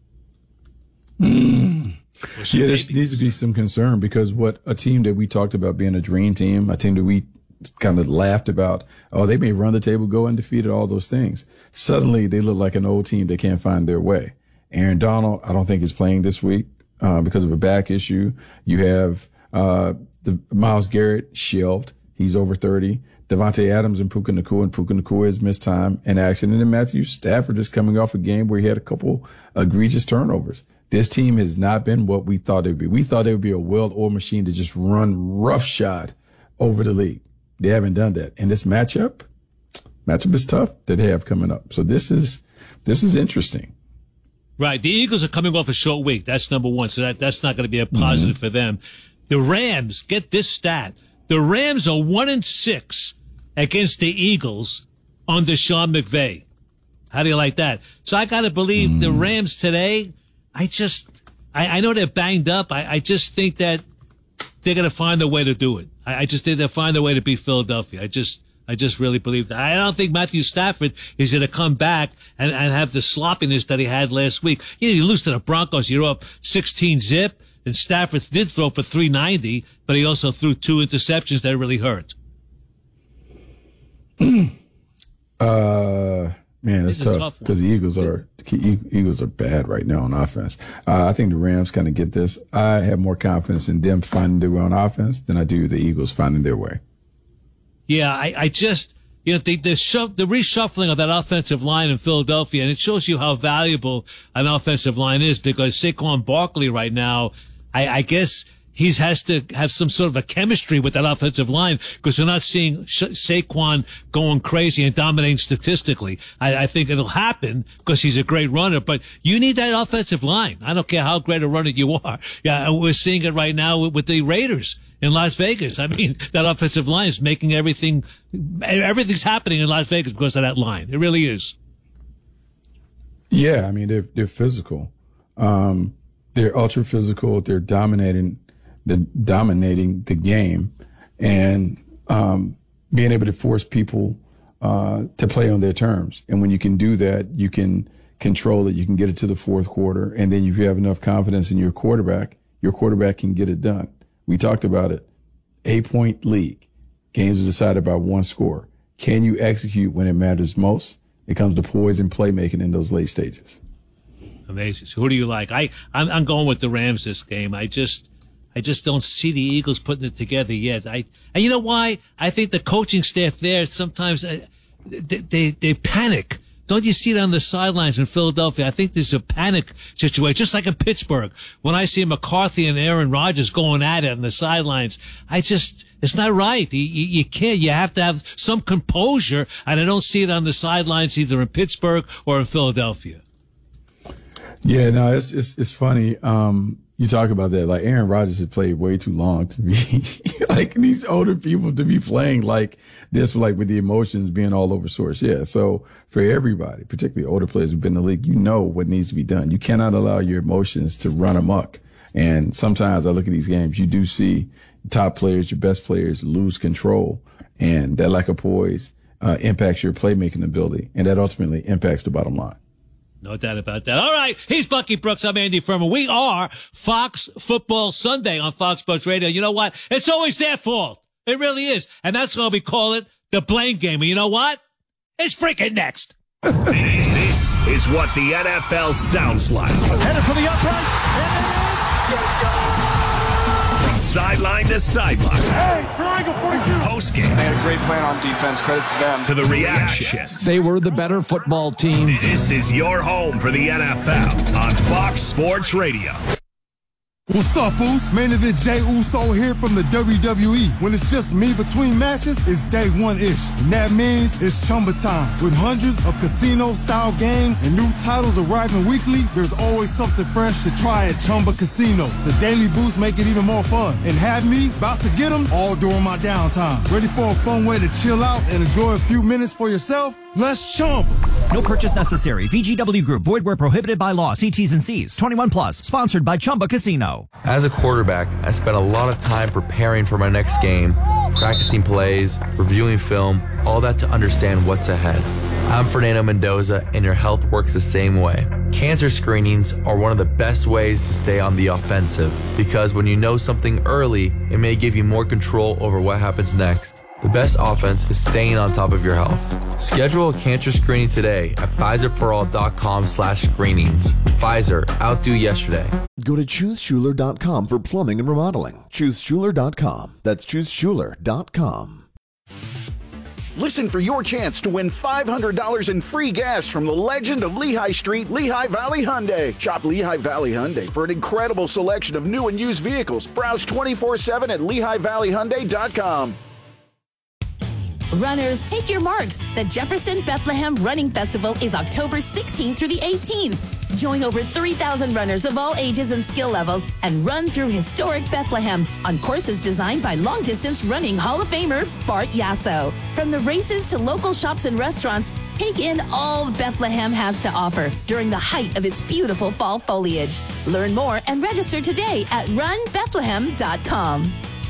Mm. Yeah, there needs to be some concern because what a team that we talked about being a dream team, a team that we kind of laughed about, oh, they may run the table, go undefeated, all those things. Suddenly, they look like an old team that can't find their way. Aaron Donald, I don't think is playing this week. Uh, because of a back issue. You have, uh, the Myles Garrett shelved. He's over thirty. Devontae Adams and Puka Nacua, and Puka Nacua has missed time in action. And then Matthew Stafford is coming off a game where he had a couple egregious turnovers. This team has not been what we thought it would be. We thought it would be a well-oiled machine to just run roughshod over the league. They haven't done that. And this matchup, matchup is tough that they have coming up. So this is, this is interesting. Right. The Eagles are coming off a short week. That's number one. So that, that's not going to be a positive mm-hmm. for them. The Rams, get this stat. The Rams are one and six against the Eagles under Sean McVay. How do you like that? So I got to believe mm. the Rams today, I just, I, I know they're banged up. I, I just think that they're going to find a way to do it. I, I just think they'll find a way to beat Philadelphia. I just, I just really believe that. I don't think Matthew Stafford is going to come back and, and have the sloppiness that he had last week. You know, you lose to the Broncos, you're up sixteen zip, and Stafford did throw for three ninety, but he also threw two interceptions that really hurt. uh, man, it's tough because the Eagles are the Eagles are bad right now on offense. Uh, I think the Rams kind of get this. I have more confidence in them finding their way on offense than I do the Eagles finding their way. Yeah, I, I just, you know, the, the, shu- the reshuffling of that offensive line in Philadelphia, and it shows you how valuable an offensive line is because Saquon Barkley right now, I, I guess he has to have some sort of a chemistry with that offensive line because we're not seeing Sha- Saquon going crazy and dominating statistically. I, I think it'll happen because he's a great runner, but you need that offensive line. I don't care how great a runner you are. Yeah, we're seeing it right now with, with the Raiders in Las Vegas. I mean, that offensive line is making everything, everything's happening in Las Vegas because of that line. It really is. Yeah, I mean, they're, they're physical. Um, they're ultra physical. They're dominating, they're dominating the game and, um, being able to force people, uh, to play on their terms. And when you can do that, you can control it. You can get it to the fourth quarter. And then if you have enough confidence in your quarterback, your quarterback can get it done. We talked about it. Eight-point league. Games are decided by one score. Can you execute when it matters most? It comes to poise and playmaking in those late stages. Amazing. So who do you like? I, I'm, I'm going with the Rams this game. I just, I just don't see the Eagles putting it together yet. I, and you know why? I think the coaching staff there sometimes uh, they, they, they panic Don't you see it on the sidelines in Philadelphia? I think there's a panic situation, just like in Pittsburgh. When I see McCarthy and Aaron Rodgers going at it on the sidelines, I just, it's not right. You, you, you can't, you have to have some composure, and I don't see it on the sidelines either in Pittsburgh or in Philadelphia. Yeah, no, it's, it's, it's funny. Um, You talk about that, like Aaron Rodgers has played way too long to be like these older people to be playing like this, like with the emotions being all over source. Yeah. So for everybody, particularly older players who've been in the league, you know what needs to be done. You cannot allow your emotions to run amok. And sometimes I look at these games, you do see top players, your best players lose control, and that lack of poise uh, impacts your playmaking ability, and that ultimately impacts the bottom line. No doubt about that. All right. He's Bucky Brooks. I'm Andy Furman. We are Fox Football Sunday on Fox Sports Radio. You know what? It's always their fault. It really is. And that's why we call it the blame game. And you know what? It's freaking next. This is what the N F L sounds like. Headed for the uprights. And it is. Let's go. From sideline to sideline. Hey, triangle forty-two. Post game. They had a great plan on defense. Credit to them. To the reactions. They were the better football team. This is your home for the N F L on Fox Sports Radio. What's up, Uso? Main event Jey Uso here from the W W E. When it's just me between matches, it's day one-ish. And that means it's Chumba time. With hundreds of casino-style games and new titles arriving weekly, there's always something fresh to try at Chumba Casino. The daily boosts make it even more fun. And have me about to get them all during my downtime. Ready for a fun way to chill out and enjoy a few minutes for yourself? Let's Chumba. No purchase necessary. V G W Group. Void where prohibited by law. See T's and C's. twenty-one plus. Sponsored by Chumba Casino. As a quarterback, I spent a lot of time preparing for my next game, practicing plays, reviewing film, all that to understand what's ahead. I'm Fernando Mendoza, and your health works the same way. Cancer screenings are one of the best ways to stay on the offensive, because when you know something early, it may give you more control over what happens next. The best offense is staying on top of your health. Schedule a cancer screening today at Pfizerforall.com slash screenings. Pfizer, outdo yesterday. Go to Choose Schuler dot com for plumbing and remodeling. Choose Schuler dot com. That's Choose Schuler dot com. Listen for your chance to win five hundred dollars in free gas from the legend of Lehigh Street, Lehigh Valley Hyundai. Shop Lehigh Valley Hyundai for an incredible selection of new and used vehicles. Browse twenty-four seven at Lehigh Valley Hyundai dot com. Runners, take your marks. The Jefferson Bethlehem Running Festival is October sixteenth through the eighteenth. Join over three thousand runners of all ages and skill levels and run through historic Bethlehem on courses designed by long-distance running Hall of Famer Bart Yasso. From the races to local shops and restaurants, take in all Bethlehem has to offer during the height of its beautiful fall foliage. Learn more and register today at run bethlehem dot com.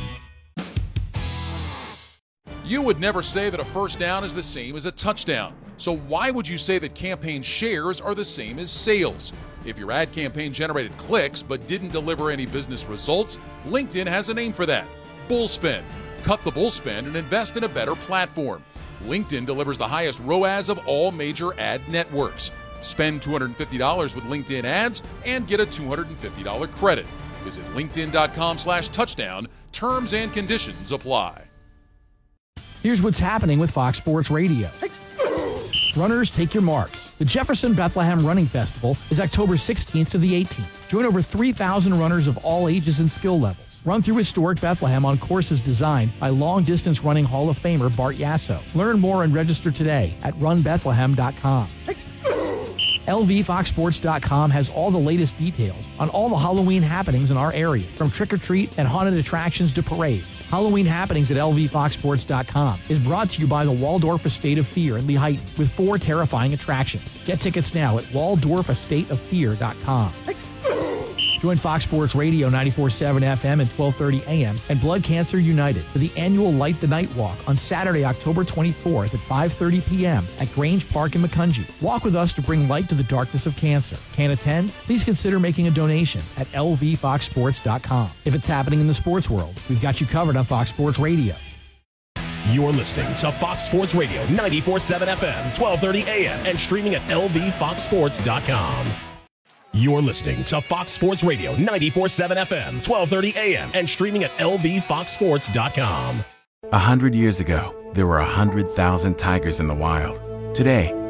You would never say that a first down is the same as a touchdown. So why would you say that campaign shares are the same as sales? If your ad campaign generated clicks but didn't deliver any business results, LinkedIn has a name for that: Bullspend. Cut the bullspend and invest in a better platform. LinkedIn delivers the highest R O A S of all major ad networks. Spend two hundred fifty dollars with LinkedIn ads and get a two hundred fifty dollars credit. Visit linkedin.com slash touchdown. Terms and conditions apply. Here's what's happening with Fox Sports Radio. Runners, take your marks. The Jefferson Bethlehem Running Festival is October sixteenth to the eighteenth. Join over three thousand runners of all ages and skill levels. Run through historic Bethlehem on courses designed by long-distance running Hall of Famer Bart Yasso. Learn more and register today at run bethlehem dot com. L V Fox Sports dot com has all the latest details on all the Halloween happenings in our area, from trick-or-treat and haunted attractions to parades. Halloween Happenings at L V Fox Sports dot com is brought to you by the Waldorf Estate of Fear in Lehighton with four terrifying attractions. Get tickets now at waldorf estate of fear dot com. Join Fox Sports Radio ninety-four point seven F M and twelve thirty A M and Blood Cancer United for the annual Light the Night Walk on Saturday, October twenty-fourth at five thirty P M at Grange Park in Macungie. Walk with us to bring light to the darkness of cancer. Can't attend? Please consider making a donation at L V Fox Sports dot com. If it's happening in the sports world, we've got you covered on Fox Sports Radio. You're listening to Fox Sports Radio ninety-four point seven F M, twelve thirty A M, and streaming at L V Fox Sports dot com. You're listening to Fox Sports Radio ninety-four point seven F M, twelve thirty A M, and streaming at L V Fox Sports dot com. A hundred years ago, there were a hundred thousand tigers in the wild. Today,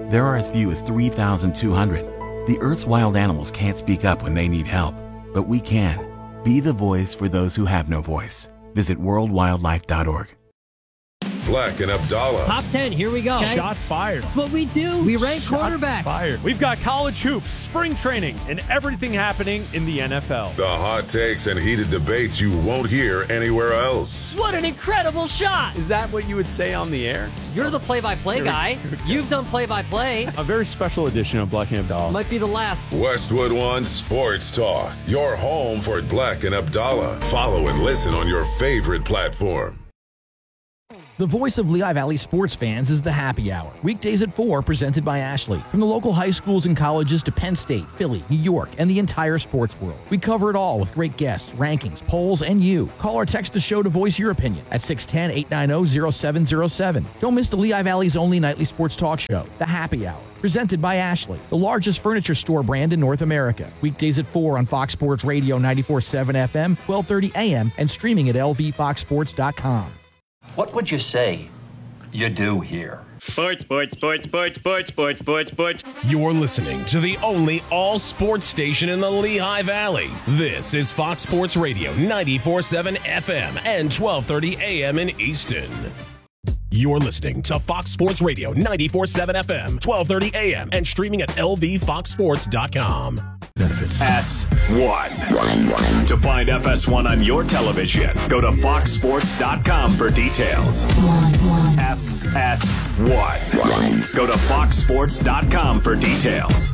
there are as few as three thousand two hundred. The Earth's wild animals can't speak up when they need help, but we can. Be the voice for those who have no voice. Visit world wildlife dot org. Black and Abdallah. Top ten, here we go. Okay. Shots fired. That's what we do. We rank Shots quarterbacks. Fired. We've got college hoops, spring training, and everything happening in the N F L. The hot takes and heated debates you won't hear anywhere else. What an incredible shot. Is that what you would say on the air? You're the play-by-play guy. You've done play-by-play. A very special edition of Black and Abdallah. Might be the last. Westwood One Sports Talk. Your home for Black and Abdallah. Follow and listen on your favorite platform. The voice of Lehigh Valley sports fans is the Happy Hour. Weekdays at four, presented by Ashley. From the local high schools and colleges to Penn State, Philly, New York, and the entire sports world. We cover it all with great guests, rankings, polls, and you. Call or text the show to voice your opinion at six one zero, eight nine zero, zero seven zero seven. Don't miss the Lehigh Valley's only nightly sports talk show, The Happy Hour. Presented by Ashley, the largest furniture store brand in North America. Weekdays at four on Fox Sports Radio ninety-four point seven F M, twelve thirty A M, and streaming at L V fox sports dot com. What would you say you do here? Sports, sports, sports, sports, sports, sports, sports, sports. You're listening to the only all-sports station in the Lehigh Valley. This is Fox Sports Radio ninety-four point seven F M and twelve thirty A M in Easton. You're listening to Fox Sports Radio ninety-four point seven F M, twelve thirty A M, and streaming at L V fox sports dot com. Benefits. S one. To find F S one on your television, go to fox sports dot com for details. F S one. Go to fox sports dot com for details.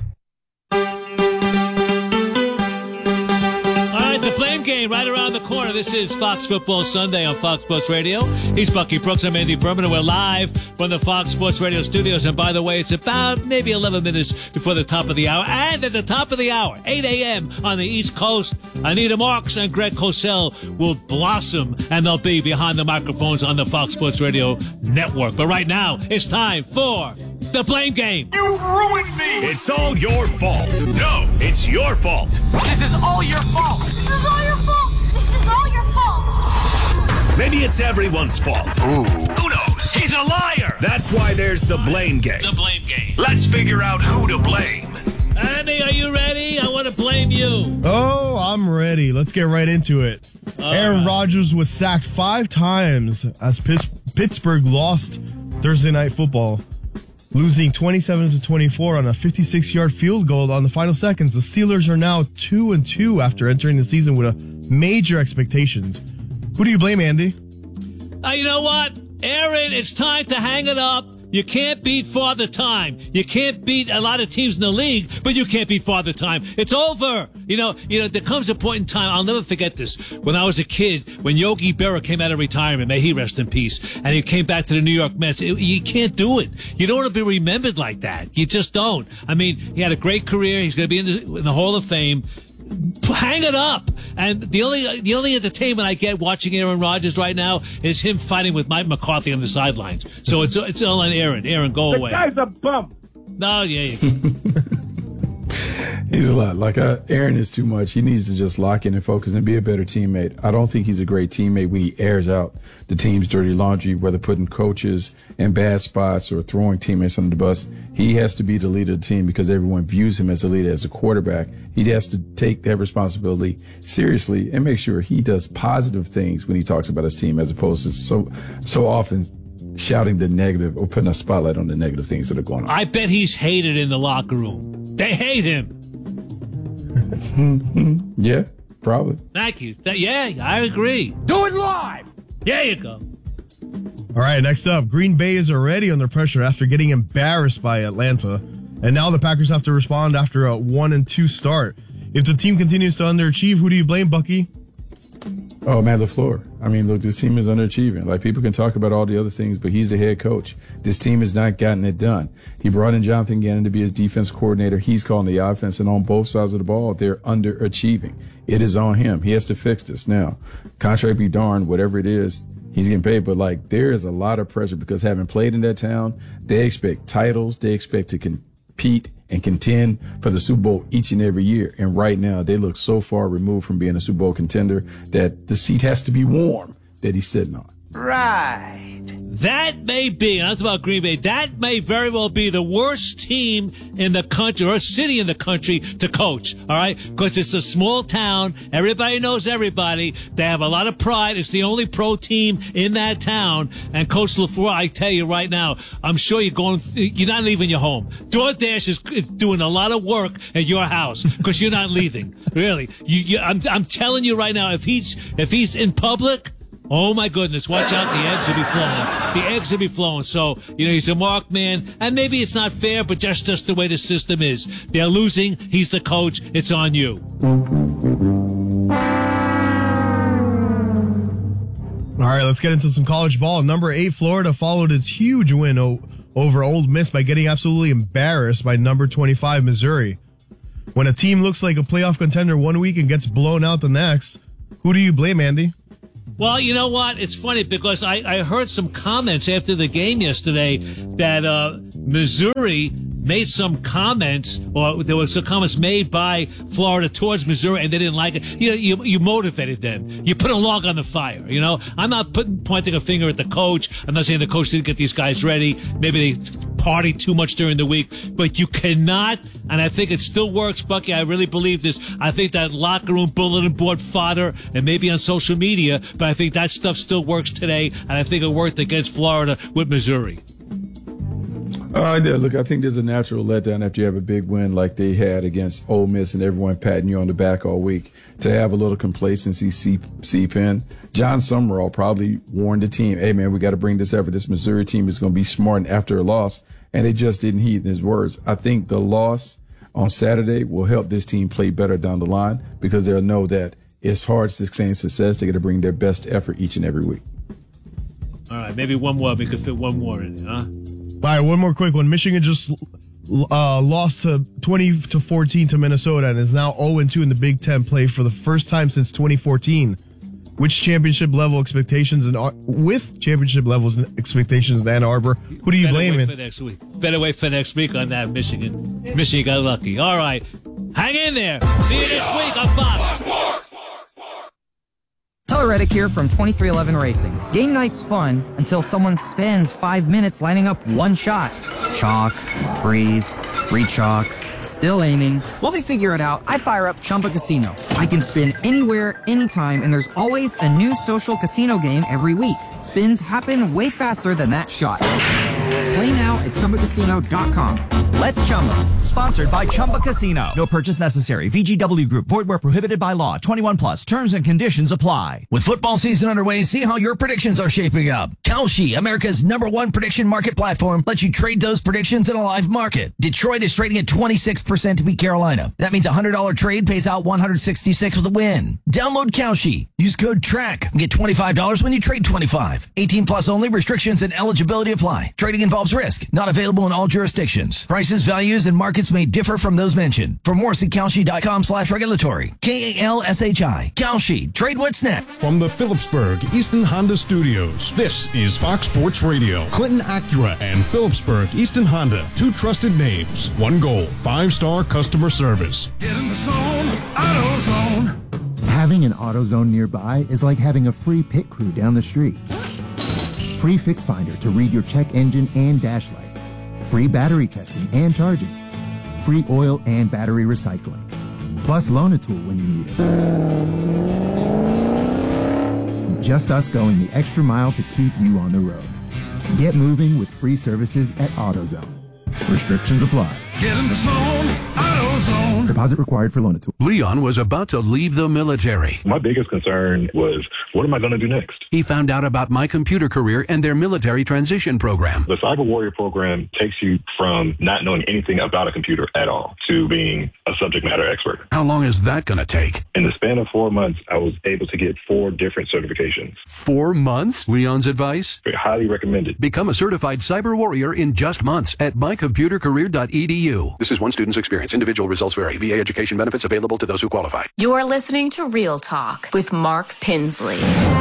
The Blame Game right around the corner. This is Fox Football Sunday on Fox Sports Radio. He's Bucky Brooks. I'm Andy Berman, and we're live from the Fox Sports Radio studios. And by the way, it's about maybe eleven minutes before the top of the hour. And at the top of the hour, eight A M on the East Coast, Anita Marks and Greg Cosell will blossom, and they'll be behind the microphones on the Fox Sports Radio network. But right now, it's time for The Blame Game. You ruined me! It's all your fault. No, it's your fault. This is all your fault. This is all your fault. This is all your fault. Maybe it's everyone's fault. Ooh. Who knows? He's a liar. That's why there's the Blame Game. The Blame Game. Let's figure out who to blame. Andy, are you ready? I want to blame you. Oh, I'm ready. Let's get right into it. All Aaron right. Rodgers was sacked five times as Pittsburgh lost Thursday Night Football, losing twenty-seven to twenty-four on a fifty-six-yard field goal on the final seconds. The Steelers are now two and two after entering the season with a major expectations. Who do you blame, Andy? Uh, you know what, Aaron? It's time to hang it up. You can't beat Father Time. You can't beat a lot of teams in the league, but you can't beat Father Time. It's over. You know, you know, there comes a point in time, I'll never forget this. When I was a kid, when Yogi Berra came out of retirement, may he rest in peace, and he came back to the New York Mets, it, you can't do it. You don't want to be remembered like that. You just don't. I mean, he had a great career. He's going to be in the, in the Hall of Fame. Hang it up. And the only the only entertainment I get watching Aaron Rodgers right now is him fighting with Mike McCarthy on the sidelines. So it's it's all on Aaron. Aaron, go the away. The guy's a bum. No, yeah. yeah. He's a lot. Like, uh, Aaron is too much. He needs to just lock in and focus and be a better teammate. I don't think he's a great teammate when he airs out the team's dirty laundry, whether putting coaches in bad spots or throwing teammates under the bus. He has to be the leader of the team because everyone views him as a leader, as a quarterback. He has to take that responsibility seriously and make sure he does positive things when he talks about his team, as opposed to so so often shouting the negative or putting a spotlight on the negative things that are going on. I bet he's hated in the locker room. They hate him. Yeah, probably. Thank you. Th- yeah, I agree. Do it live. There you go. All right, next up, Green Bay is already under pressure after getting embarrassed by Atlanta. And now the Packers have to respond after a one and two start. If the team continues to underachieve, who do you blame, Bucky? Oh, Matt LaFleur. I mean, look, this team is underachieving. Like, people can talk about all the other things, but he's the head coach. This team has not gotten it done. He brought in Jonathan Gannon to be his defense coordinator. He's calling the offense, and on both sides of the ball, they're underachieving. It is on him. He has to fix this. Now, contract be darned, whatever it is, he's getting paid. But, like, there is a lot of pressure because having played in that town, they expect titles. They expect to compete and contend for the Super Bowl each and every year. And right now, they look so far removed from being a Super Bowl contender that the seat has to be warm that he's sitting on. Right. that may be, and that's about Green Bay, that may very well be the worst team in the country, or city in the country to coach, all right? Because it's a small town. Everybody knows everybody. They have a lot of pride. It's the only pro team in that town. And Coach LaFleur, I tell you right now, I'm sure you're going, you're not leaving your home. DoorDash is doing a lot of work at your house because you're not leaving. Really. You, you, I'm, I'm telling you right now, if he's, if he's in public, oh my goodness, watch out, the eggs will be flowing. The eggs will be flowing. So, you know, he's a marked man, and maybe it's not fair, but just, just the way the system is. They're losing, he's the coach, it's on you. All right, let's get into some college ball. Number eight, Florida followed its huge win o- over Ole Miss by getting absolutely embarrassed by number twenty-five, Missouri. When a team looks like a playoff contender one week and gets blown out the next, who do you blame, Andy? Well, you know what? It's funny because I, I heard some comments after the game yesterday that uh, Missouri made some comments, or there were some comments made by Florida towards Missouri, and they didn't like it. You know, you, you motivated them. You put a log on the fire, you know? I'm not putting, pointing a finger at the coach. I'm not saying the coach didn't get these guys ready. Maybe they partied too much during the week. But you cannot, and I think it still works, Bucky. I really believe this. I think that locker room bulletin board fodder, and maybe on social media, but I think that stuff still works today, and I think it worked against Florida with Missouri. Uh, yeah, look, I think there's a natural letdown after you have a big win like they had against Ole Miss and everyone patting you on the back all week to have a little complacency seep, seep in. John Summerall probably warned the team, hey, man, we got to bring this effort. This Missouri team is going to be smart after a loss, and they just didn't heed his words. I think the loss on Saturday will help this team play better down the line because they'll know that it's hard to sustain success. They got to bring their best effort each and every week. All right, maybe one more. We could fit one more in, huh? All right, one more quick one. Michigan just uh, lost to twenty to fourteen to Minnesota and is now oh and two in the Big Ten play for the first time since twenty fourteen. Which championship level expectations and with championship levels and expectations in Ann Arbor? Who do you Better blame? Wait for next week. Better wait for next week on that, Michigan. Michigan got lucky. All right, hang in there. See you next week on Fox. Tyler Reddick here from twenty-three eleven Racing. Game night's fun until someone spends five minutes lining up one shot. Chalk, breathe, re-chalk, still aiming. While they figure it out, I fire up Chumba Casino. I can spin anywhere, anytime, and there's always a new social casino game every week. Spins happen way faster than that shot. Play now at Chumba Casino dot com. Let's Chumba. Sponsored by Chumba Casino. No purchase necessary. V G W Group. Void where prohibited by law. twenty-one plus. Terms and conditions apply. With football season underway, see how your predictions are shaping up. Kalshi, America's number one prediction market platform, lets you trade those predictions in a live market. Detroit is trading at twenty-six percent to beat Carolina. That means a one hundred dollars trade pays out one hundred sixty-six with a win. Download Kalshi. Use code TRACK and get twenty-five dollars when you trade twenty-five. eighteen plus only. Restrictions and eligibility apply. Trading involves risk. Not available in all jurisdictions. Prices, values, and markets may differ from those mentioned. For more, see Kalshi.com slash regulatory. K A L S H I. Kalshi. Trade what's next. From the Phillipsburg Easton Honda Studios, this is Fox Sports Radio. Clinton Acura and Phillipsburg Easton Honda. Two trusted names. One goal. Five-star customer service. Get in the zone. AutoZone. Having an AutoZone nearby is like having a free pit crew down the street. Free Fix Finder to read your check engine and dash lights. Free battery testing and charging. Free oil and battery recycling. Plus Loan-A-Tool when you need it. Just us going the extra mile to keep you on the road. Get moving with free services at AutoZone. Restrictions apply. Get in the zone. AutoZone. Deposit required for Loan-A-Tool. Leon was about to leave the military. My biggest concern was, what am I going to do next? He found out about My Computer Career and their military transition program. The Cyber Warrior program takes you from not knowing anything about a computer at all to being a subject matter expert. How long is that going to take? In the span of four months, I was able to get four different certifications. Four months? Leon's advice? Highly recommended. Become a certified cyber warrior in just months at my computer career dot e d u. This is one student's experience. Individual results vary. V A education benefits available to those who qualify. You're listening to Real Talk with Mark Pinsley.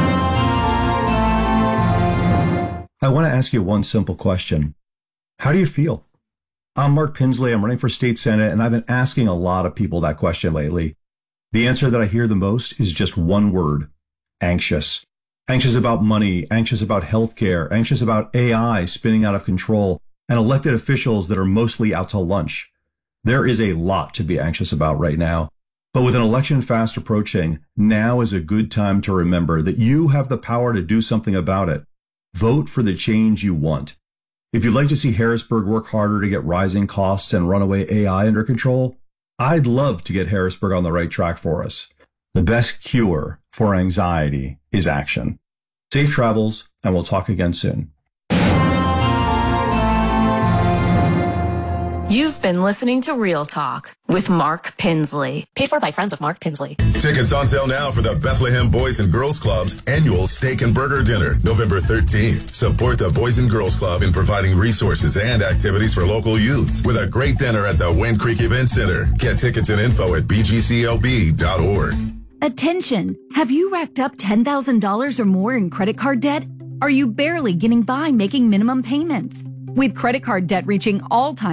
I want to ask you one simple question. How do you feel? I'm Mark Pinsley. I'm running for state senate, and I've been asking a lot of people that question lately. The answer that I hear the most is just one word: anxious. Anxious about money, anxious about healthcare, anxious about A I spinning out of control, and elected officials that are mostly out to lunch. There is a lot to be anxious about right now. But with an election fast approaching, now is a good time to remember that you have the power to do something about it. Vote for the change you want. If you'd like to see Harrisburg work harder to get rising costs and runaway A I under control, I'd love to get Harrisburg on the right track for us. The best cure for anxiety is action. Safe travels, and we'll talk again soon. You've been listening to Real Talk with Mark Pinsley. Paid for by friends of Mark Pinsley. Tickets on sale now for the Bethlehem Boys and Girls Club's annual Steak and Burger Dinner, November thirteenth. Support the Boys and Girls Club in providing resources and activities for local youths with a great dinner at the Wind Creek Event Center. Get tickets and info at b g c l b dot org. Attention! Have you racked up ten thousand dollars or more in credit card debt? Are you barely getting by making minimum payments? With credit card debt reaching all-time